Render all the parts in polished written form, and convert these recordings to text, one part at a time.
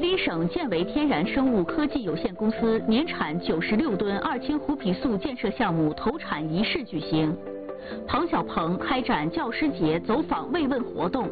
林省健维天然生物科技有限公司年产96吨二氢胡皮素建设项目投产仪式举行。庞小鹏开展教师节走访慰问活动。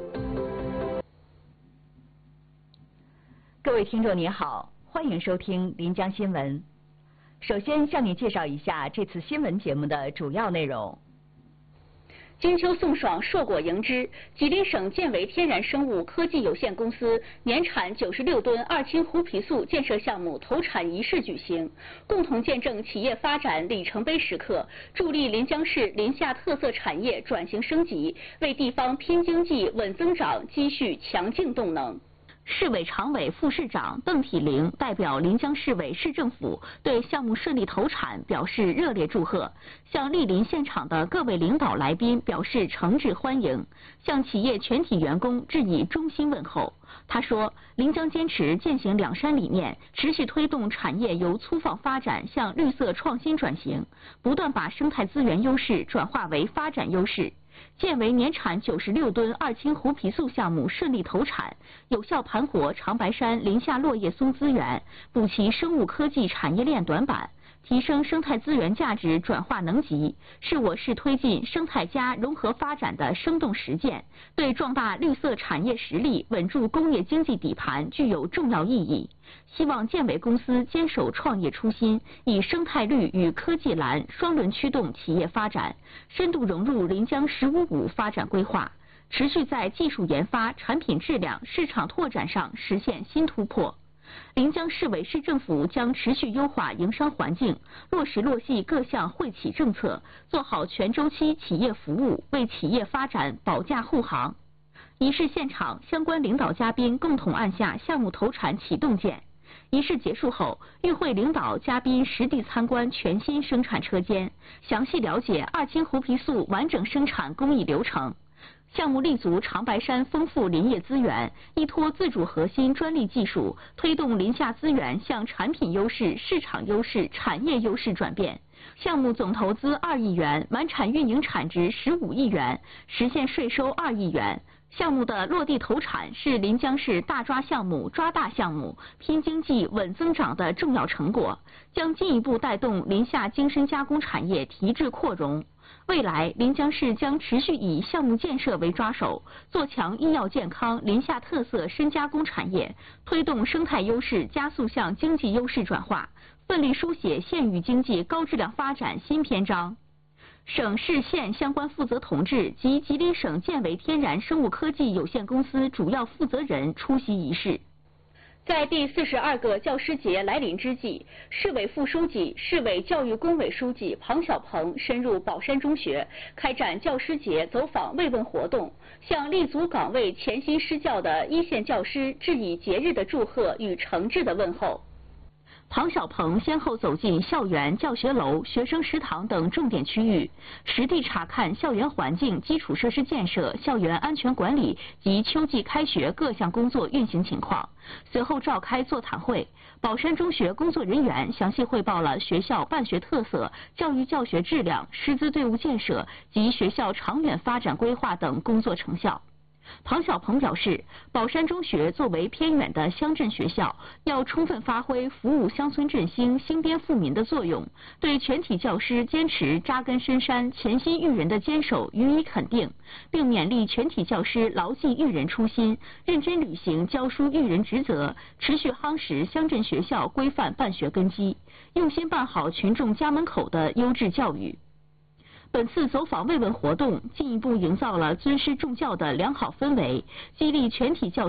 各位听众您好，欢迎收听临江新闻。首先向你介绍一下这次新闻节目的主要内容。金秋送爽，硕果迎之。吉林省健维天然生物科技有限公司年产96吨二氢胡皮素建设项目投产仪式举行，共同见证企业发展里程碑时刻，助力临江市林下特色产业转型升级，为地方拼经济、稳增长积蓄强劲动能。市委常委、副市长邓体玲代表临江市委市政府对项目顺利投产表示热烈祝贺，向莅临现场的各位领导来宾表示诚挚欢迎，向企业全体员工致以衷心问候。他说，临江坚持践行两山理念，持续推动产业由粗放发展向绿色创新转型，不断把生态资源优势转化为发展优势。健维年产96吨二氢胡皮素项目顺利投产，有效盘活长白山林下落叶松资源，补齐生物科技产业链短板，提升生态资源价值转化能级，是我市推进生态加融合发展的生动实践，对壮大绿色产业实力、稳住工业经济底盘具有重要意义。希望健维公司坚守创业初心，以生态绿与科技蓝双轮驱动企业发展，深度融入临江“15+5”发展规划，持续在技术研发、产品质量、市场拓展上实现新突破。临江市委市政府将持续优化营商环境，落实落细各项惠企政策，做好全周期企业服务，为企业发展保驾护航。仪式现场，相关领导嘉宾共同按下项目投产启动键。仪式结束后，与会领导嘉宾实地参观全新生产车间，详细了解二氢胡皮素完整生产工艺流程。项目立足长白山丰富林业资源，依托自主核心专利技术，推动林下资源向产品优势、市场优势、产业优势转变。项目总投资2亿元，满产运营产值15亿元，实现税收2亿元。项目的落地投产是临江市大抓项目、抓大项目、拼经济、稳增长的重要成果，将进一步带动林下精深加工产业提质扩容。未来，临江市将持续以项目建设为抓手，做强医药健康、林下特色深加工产业，推动生态优势加速向经济优势转化，奋力书写县域经济高质量发展新篇章。省市县相关负责同志及吉林省健维天然生物科技有限公司主要负责人出席仪式。在第42个教师节来临之际，市委副书记、市委教育工委书记庞小鹏深入宝山中学，开展教师节走访慰问活动，向立足岗位潜心施教的一线教师致以节日的祝贺与诚挚的问候。庞小鹏先后走进校园、教学楼、学生食堂等重点区域，实地查看校园环境、基础设施建设、校园安全管理及秋季开学各项工作运行情况。随后召开座谈会，宝山中学工作人员详细汇报了学校办学特色、教育教学质量、师资队伍建设及学校长远发展规划等工作成效。庞小鹏表示，宝山中学作为偏远的乡镇学校，要充分发挥服务乡村振兴、兴边富民的作用，对全体教师坚持扎根深山、潜心育人的坚守予以肯定，并勉励全体教师牢记育人初心，认真履行教书育人职责，持续夯实乡镇学校规范办学根基，用心办好群众家门口的优质教育。本次走访慰问活动进一步营造了尊师重教的良好氛围，激励全体教